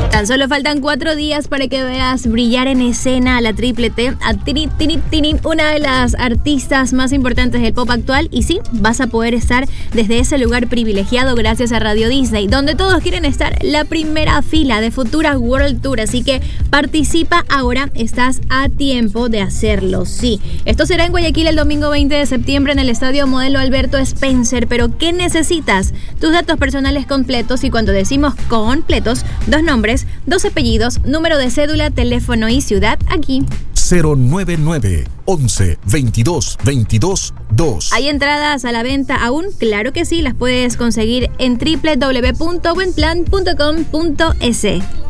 Tan solo faltan 4 días para que veas brillar en escena a la Triple T, a Tini, una de las artistas más importantes del pop actual. Y sí, vas a poder estar desde ese lugar privilegiado gracias a Radio Disney, donde todos quieren estar la primera fila de futuras World Tour. Así que participa ahora, estás a tiempo de hacerlo. Sí, esto será en Guayaquil el domingo 20 de septiembre en el Estadio Modelo Alberto Spencer. Pero ¿qué necesitas? Tus datos personales completos, y cuando decimos completos, 2 nombres, 2 apellidos, número de cédula, teléfono y ciudad aquí. 099 11 22 22 2. ¿Hay entradas a la venta aún? Claro que sí, las puedes conseguir en www.buenplan.com.es.